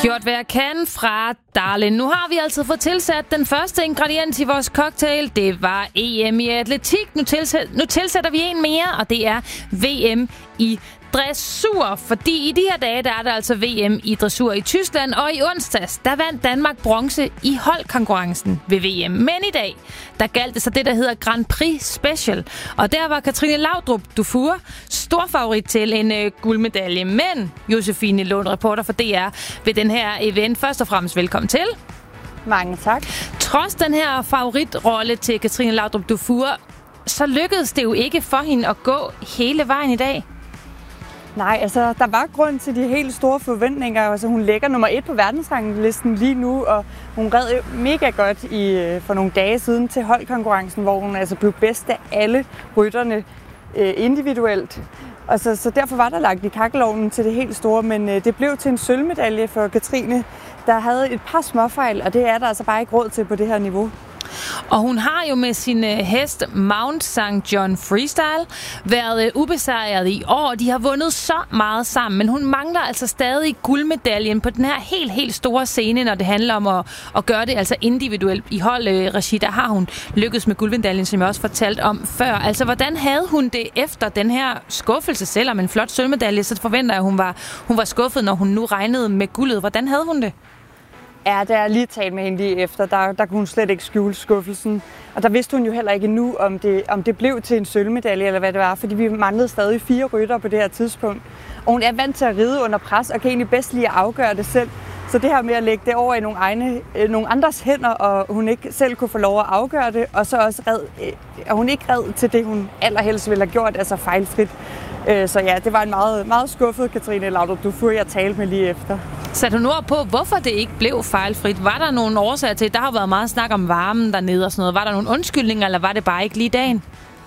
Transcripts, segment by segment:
Gjort hvad jeg kan fra Darlin. Nu har vi altså fået tilsat den første ingrediens i vores cocktail. Det var EM i atletik. Nu tilsætter vi en mere, og det er VM i dressur. Fordi i de her dage, der er der altså VM i dressur i Tyskland. Og i onsdags, der vandt Danmark bronze i holdkonkurrencen ved VM. Men i dag, der galt det så det, der hedder Grand Prix Special. Og der var Katrine Laudrup Dufour stor favorit til en guldmedalje. Men Josefine Lund, reporter for DR ved den her event. Først og fremmest velkommen til. Mange tak. Trods den her favoritrolle til Katrine Laudrup Dufour, så lykkedes det jo ikke for hende at gå hele vejen i dag. Nej, altså der var grund til de helt store forventninger. Altså, hun ligger nummer 1 på verdensranglisten lige nu, og hun red mega godt for nogle dage siden til holdkonkurrencen, hvor hun altså blev bedst af alle rytterne individuelt. Og så derfor var der lagt i kakkelovnen til det helt store, men det blev til en sølvmedalje for Katrine, der havde et par småfejl, og det er der altså bare ikke råd til på det her niveau. Og hun har jo med sin hest Mount St. John Freestyle været ubesejret i år. De har vundet så meget sammen, men hun mangler altså stadig guldmedaljen på den her helt store scene, når det handler om at gøre det altså individuelt. I holdregi, der har hun lykkes med guldmedaljen, som jeg også fortalte om før. Altså, hvordan havde hun det efter den her skuffelse? Selvom en flot sølvmedalje, så forventer jeg, at hun var skuffet, når hun nu regnede med guldet. Hvordan havde hun det? Ja, da jeg lige talt med hende lige efter, der kunne hun slet ikke skjule skuffelsen. Og der vidste hun jo heller ikke endnu, om det blev til en sølvmedalje eller hvad det var, fordi vi manglede stadig 4 rytter på det her tidspunkt. Og hun er vant til at ride under pres og kan egentlig bedst lide at afgøre det selv. Så det her med at lægge det over i nogle andres hænder, og hun ikke selv kunne få lov at afgøre det, og så også hun ikke red til det, hun allerhelst ville have gjort, altså fejlfrit. Så ja, det var en meget, meget skuffet Katrine Laudrup Dufour, jeg talte med lige efter. Satte hun ord på, hvorfor det ikke blev fejlfrit? Var der nogle årsager til, der har været meget snak om varmen dernede og sådan noget. Var der nogle undskyldninger, eller var det bare ikke lige dagen?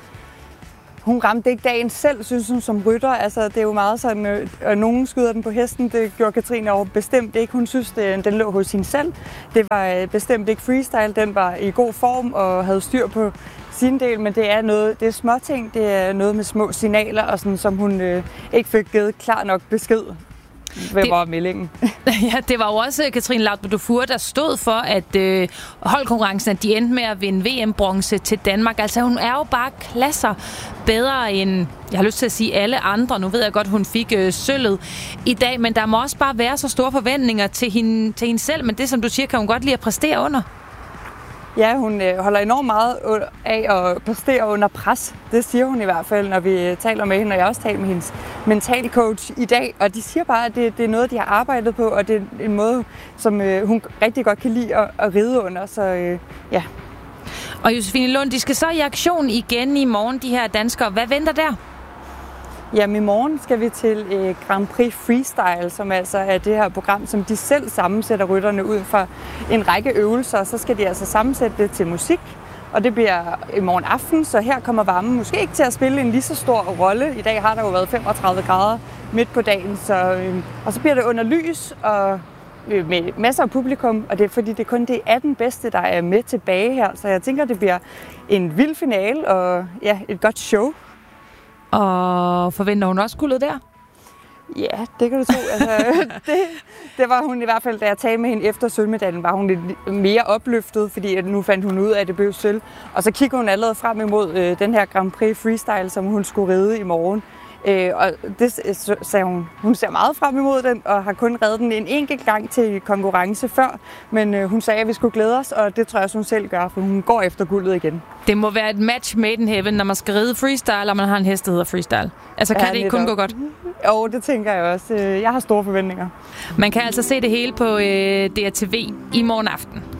Hun ramte ikke dagen selv, synes hun, som rytter. Altså, det er jo meget sådan, at nogen skyder den på hesten. Det gjorde Katrine over bestemt ikke. Hun synes, den lå hos hende selv. Det var bestemt ikke freestyle. Den var i god form og havde styr på sin del, men det er småting. Det er noget med små signaler, og sådan, som hun ikke fik givet klar nok besked. Hvad var meldingen? Ja, det var jo også Katrine Laudrup Dufour, der stod for, at holdkonkurrencen, at de endte med at vinde VM-bronze til Danmark. Altså, hun er jo bare klasser bedre end, jeg har lyst til at sige, alle andre. Nu ved jeg godt, hun fik sølvet i dag, men der må også bare være så store forventninger til hende selv. Men det, som du siger, kan hun godt lide at præstere under. Ja, hun holder enormt meget af at præstere under pres. Det siger hun i hvert fald, når vi taler med hende, og jeg også taler med hendes mentalcoach i dag. Og de siger bare, at det er noget, de har arbejdet på, og det er en måde, som hun rigtig godt kan lide at ride under. Så ja. Og Josefine Lund, de skal så i aktion igen i morgen, de her danskere. Hvad venter der? Jamen, i morgen skal vi til Grand Prix Freestyle, som altså er det her program, som de selv sammensætter rytterne ud fra en række øvelser. Så skal de altså sammensætte det til musik, og det bliver i morgen aften, så her kommer varmen måske ikke til at spille en lige så stor rolle. I dag har der jo været 35 grader midt på dagen, og så bliver det under lys og med masser af publikum, og det er fordi, det er kun de 18 bedste, der er med tilbage her. Så jeg tænker, det bliver en vild finale og ja, et godt show. Og forventer hun også guldet der? Ja, det kan du tro. Altså, det var hun i hvert fald, da jeg talte med hende efter sølvmedaljen, var hun lidt mere opløftet, fordi nu fandt hun ud af, at det blev sølv. Og så kigger hun allerede frem imod den her Grand Prix Freestyle, som hun skulle ride i morgen. Og det sagde hun ser meget frem imod den, og har kun reddet den en enkelt gang til konkurrence før. Men hun sagde, at vi skulle glæde os, og det tror jeg også, hun selv gør, for hun går efter guldet igen. Det må være et match made in heaven, når man skal ride freestyle, og man har en hest, der hedder freestyle. Altså, kan det ikke kun gå godt? Jo, det tænker jeg også. Jeg har store forventninger. Man kan altså se det hele på DRTV i morgen aften.